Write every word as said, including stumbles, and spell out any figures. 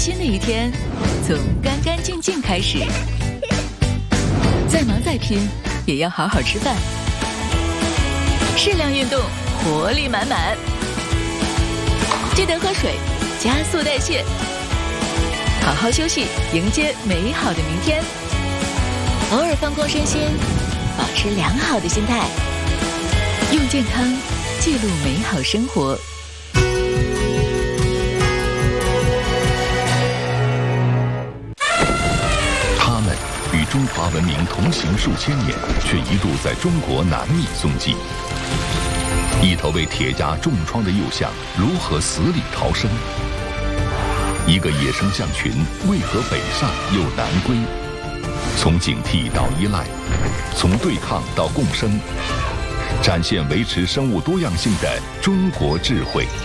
新的一天从干干净净开始。再忙再拼，也要好好吃饭。适量运动，活力满满。记得喝水，加速代谢。好好休息，迎接美好的明天。偶尔放空身心，保持良好的心态，用健康记录美好生活。 他们与中华文明同行数千年，却一度在中国难觅踪迹。一头为铁夹重创的幼象如何死里逃生？一个野生象群为何北上又南归？从警惕到依赖，从对抗到共生，展现维持生物多样性的中国智慧。